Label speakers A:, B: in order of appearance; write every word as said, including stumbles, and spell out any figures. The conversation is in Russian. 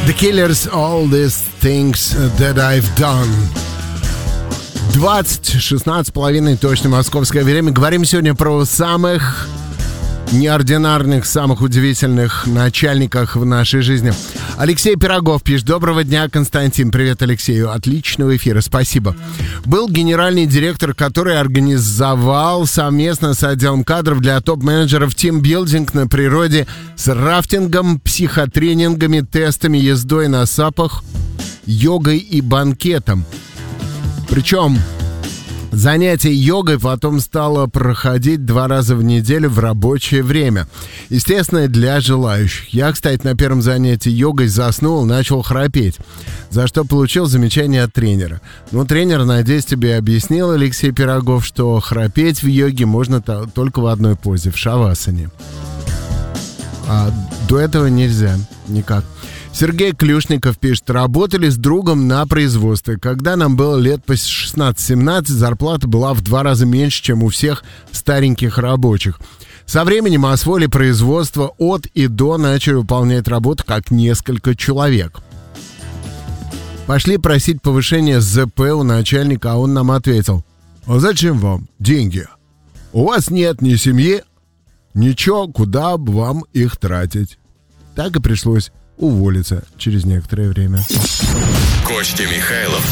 A: The Killers, All These Things That I've Done. двадцать шестнадцать с половиной, точно московское время. Говорим сегодня про самых неординарных, самых удивительных начальниках в нашей жизни. Алексей Пирогов пишет: доброго дня, Константин. Привет, Алексею. Отличного эфира, спасибо. Был генеральный директор, который организовал совместно с отделом кадров для топ-менеджеров тимбилдинг на природе с рафтингом, психотренингами, тестами, ездой на сапах, йогой и банкетом. Причем занятие йогой потом стало проходить два раза в неделю в рабочее время. Естественно, для желающих. Я, кстати, на первом занятии йогой заснул, начал храпеть, за что получил замечание от тренера. Ну, тренер, надеюсь, тебе объяснил, Алексей Пирогов, что храпеть в йоге можно только в одной позе, в шавасане. А до этого нельзя никак. Сергей Клюшников пишет: работали с другом на производстве. Когда нам было лет по шестнадцать-семнадцать, зарплата была в два раза меньше, чем у всех стареньких рабочих. Со временем освоили производство, от и до начали выполнять работу как несколько человек. Пошли просить повышения ЗП у начальника, а он нам ответил: а зачем вам деньги? У вас нет ни семьи, ничего, куда бы вам их тратить. Так и пришлось уволиться через некоторое время.
B: Костя Михайлов